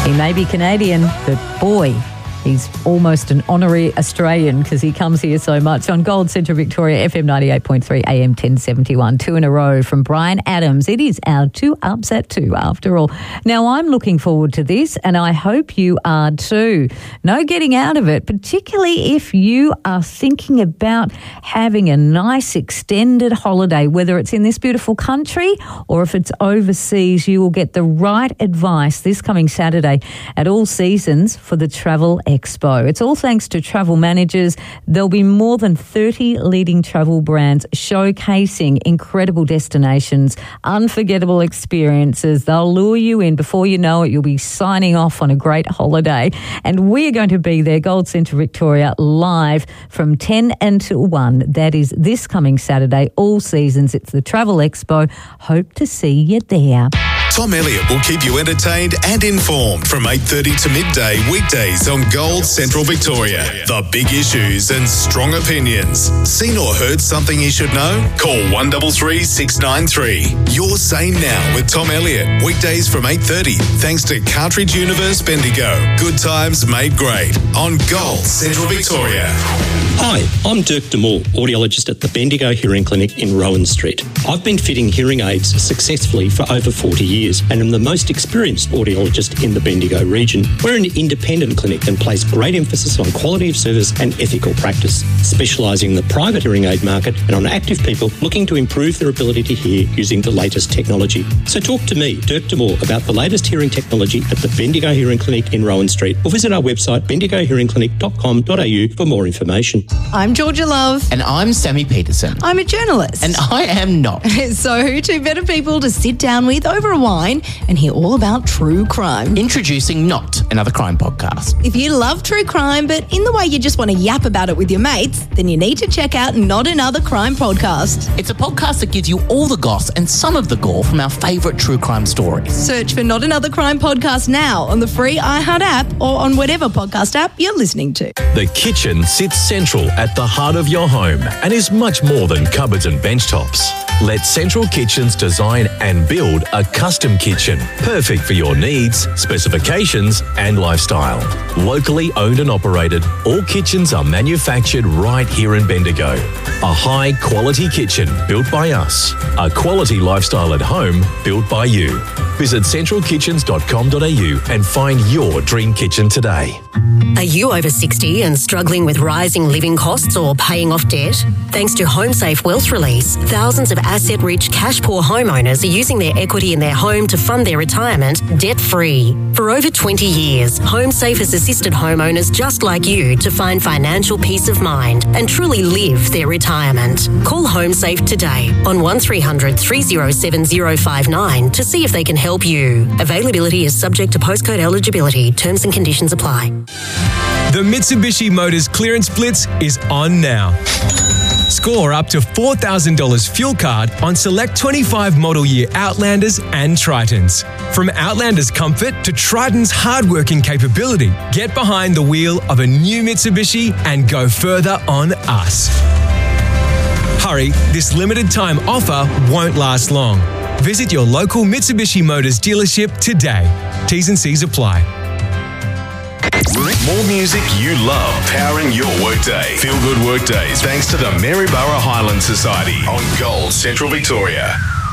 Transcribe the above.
He may be Canadian, but boy, he's almost an honorary Australian because he comes here so much. On Gold Central Victoria, FM 98.3, AM 1071. 2 in a row from Bryan Adams. It is our 2 ups at 2 after all. Now, I'm looking forward to this and I hope you are too. No getting out of it, particularly if you are thinking about having a nice extended holiday, whether it's in this beautiful country or if it's overseas. You will get the right advice this coming Saturday at All Seasons for the Travel Expo. It's all thanks to travel managers. There'll be more than 30 leading travel brands showcasing incredible destinations, unforgettable experiences. They'll lure you in. Before you know it, you'll be signing off on a great holiday. And we're going to be there, Gold Central Victoria, live from 10 until 1. That is this coming Saturday, All Seasons. It's the Travel Expo. Hope to see you there. Tom Elliott will keep you entertained and informed from 8:30 to midday weekdays on Gold Central Victoria. The big issues and strong opinions. Seen or heard something you should know? Call 133 693. Your Say Now with Tom Elliott. Weekdays from 8:30 thanks to Cartridge Universe Bendigo. Good times made great on Gold Central Victoria. Hi, I'm Dirk Demore, audiologist at the Bendigo Hearing Clinic in Rowan Street. I've been fitting hearing aids successfully for over 40 years and am the most experienced audiologist in the Bendigo region. We're an independent clinic and place great emphasis on quality of service and ethical practice, specialising in the private hearing aid market and on active people looking to improve their ability to hear using the latest technology. So talk to me, Dirk Demore, about the latest hearing technology at the Bendigo Hearing Clinic in Rowan Street, or visit our website bendigohearingclinic.com.au for more information. I'm Georgia Love. And I'm Sammy Peterson. I'm a journalist. And I am not. So who two better people to sit down with over a wine and hear all about true crime? Introducing Not Another Crime Podcast. If you love true crime, but in the way you just want to yap about it with your mates, then you need to check out Not Another Crime Podcast. It's a podcast that gives you all the goss and some of the gore from our favourite true crime stories. Search for Not Another Crime Podcast now on the free iHeart app or on whatever podcast app you're listening to. The kitchen sits central at the heart of your home and is much more than cupboards and bench tops. Let Central Kitchens design and build a custom kitchen, perfect for your needs, specifications and lifestyle. Locally owned and operated, all kitchens are manufactured right here in Bendigo. A high quality kitchen built by us. A quality lifestyle at home built by you. Visit centralkitchens.com.au and find your dream kitchen today. Are you over 60 and struggling with rising living costs or paying off debt? Thanks to HomeSafe Wealth Release, thousands of asset-rich, cash-poor homeowners are using their equity in their home to fund their retirement debt-free. For over 20 years, HomeSafe has assisted homeowners just like you to find financial peace of mind and truly live their retirement. Call HomeSafe today on 1300 307 059 to see if they can help you. Availability is subject to postcode eligibility. Terms and conditions apply. The Mitsubishi Motors Clearance Blitz is on now. Score up to $4,000 fuel card on select 25 model year Outlanders and Tritons. From Outlander's comfort to Triton's hard-working capability, get behind the wheel of a new Mitsubishi and go further on us. Hurry, this limited time offer won't last long. Visit your local Mitsubishi Motors dealership today. T's and C's apply. More music you love, powering your workday. Feel good workdays thanks to the Maryborough Highland Society on Gold Central Victoria.